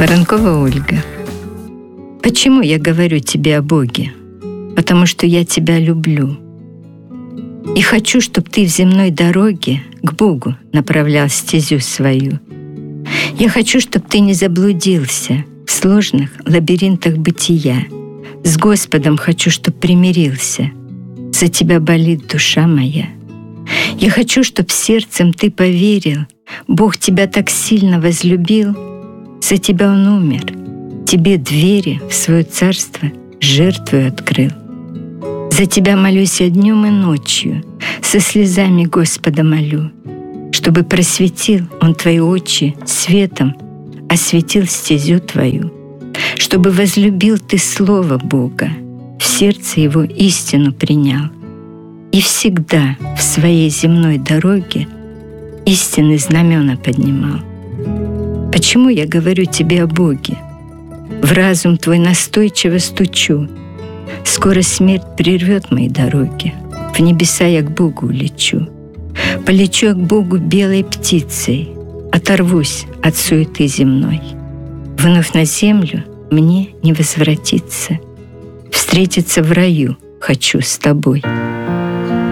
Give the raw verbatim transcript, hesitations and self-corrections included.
Воронкова Ольга. Почему я говорю тебе о Боге? Потому что я тебя люблю. И хочу, чтобы ты в земной дороге к Богу направлял стезю свою. Я хочу, чтобы ты не заблудился в сложных лабиринтах бытия. С Господом хочу, чтобы примирился. За тебя болит душа моя. Я хочу, чтобы сердцем ты поверил, Бог тебя так сильно возлюбил, за тебя Он умер, тебе двери в свое царство жертвою открыл. За тебя молюсь я днем и ночью, со слезами Господа молю, чтобы просветил Он твои очи светом, осветил стезю твою, чтобы возлюбил ты Слово Бога, в сердце Его истину принял, и всегда в своей земной дороге истинные знамена поднимал. Почему я говорю тебе о Боге? В разум твой настойчиво стучу. Скоро смерть прервет мои дороги. В небеса я к Богу улечу. Полечу я к Богу белой птицей. Оторвусь от суеты земной. Вновь на землю мне не возвратиться. Встретиться в раю хочу с тобой.